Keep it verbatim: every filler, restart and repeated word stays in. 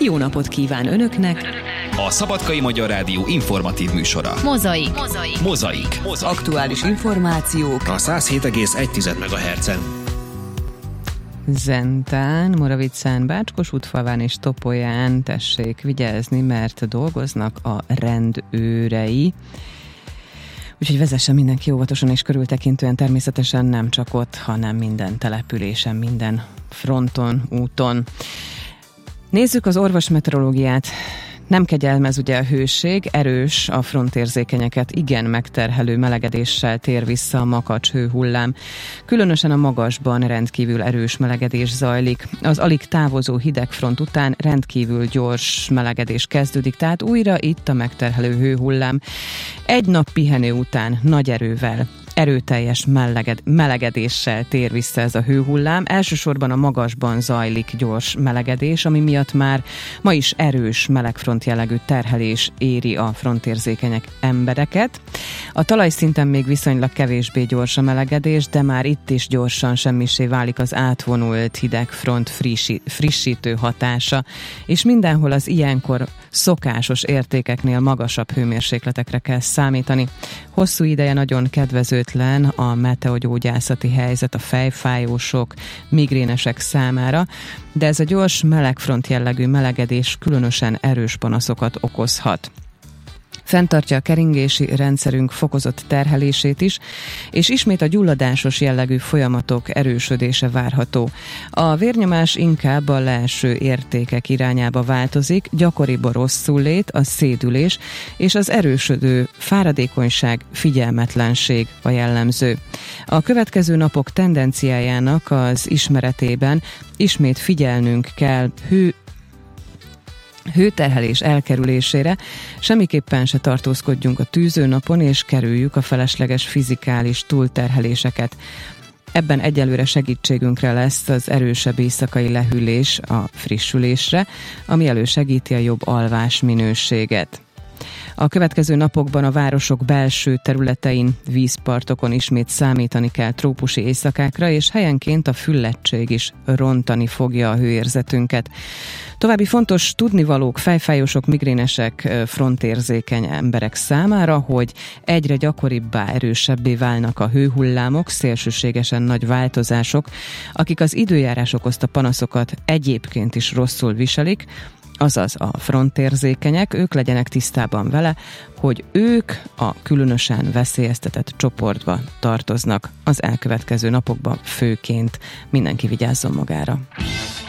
jó napot kíván Önöknek! A Szabadkai Magyar Rádió informatív műsora. Mozaik. Mozaik. Mozaik. Mozaik. Aktuális információk A száz hét egész egy megahertzen. Zentán, Moravicán, Bácskos-útfalván és Topolyán tessék vigyázni, mert dolgoznak a rendőrei. Úgyhogy vezessen mindenki óvatosan és körültekintően, természetesen nem csak ott, hanem minden településen, minden fronton, úton. Nézzük az orvosmeteorológiát. Nem kegyelmez ugye a hőség, erős a frontérzékenyeket igen megterhelő melegedéssel tér vissza a makacs hőhullám. Különösen a magasban rendkívül erős melegedés zajlik. Az alig távozó hidegfront után rendkívül gyors melegedés kezdődik, tehát újra itt a megterhelő hőhullám. Egy nap pihenő után nagy erővel, erőteljes meleged, melegedéssel tér vissza ez a hőhullám. Elsősorban a magasban zajlik gyors melegedés, ami miatt már ma is erős melegfront jellegű terhelés éri a frontérzékenyek embereket. A talajszinten még viszonylag kevésbé gyors a melegedés, de már itt is gyorsan semmisé válik az átvonult hidegfront frissi, frissítő hatása, és mindenhol az ilyenkor szokásos értékeknél magasabb hőmérsékletekre kell számítani. Hosszú ideje nagyon kedvezőtlen a meteogyógyászati helyzet a fejfájósok, migrénesek számára, de ez a gyors melegfront jellegű melegedés különösen erős panaszokat okozhat. Fenntartja a keringési rendszerünk fokozott terhelését is, és ismét a gyulladásos jellegű folyamatok erősödése várható. A vérnyomás inkább a leeső értékek irányába változik, gyakoribb a rosszullét, a szédülés és az erősödő fáradékonyság, figyelmetlenség a jellemző. A következő napok tendenciájának az ismeretében ismét figyelnünk kell hő hőterhelés elkerülésére, semmiképpen se tartózkodjunk a tűzőnapon, és kerüljük a felesleges fizikális túlterheléseket. Ebben egyelőre segítségünkre lesz az erősebb éjszakai lehűlés a frissülésre, ami elősegíti a jobb alvás minőséget. A következő napokban a városok belső területein, vízpartokon ismét számítani kell trópusi éjszakákra, és helyenként a füllettség is rontani fogja a hőérzetünket. További fontos tudnivalók fejfájósok, migrénesek, frontérzékeny emberek számára, hogy egyre gyakoribbá, erősebbé válnak a hőhullámok, szélsőségesen nagy változások, akik az időjárás okozta panaszokat egyébként is rosszul viselik, azaz a frontérzékenyek, ők legyenek tisztában vele, hogy ők a különösen veszélyeztetett csoportba tartoznak az elkövetkező napokban főként. Mindenki vigyázzon magára.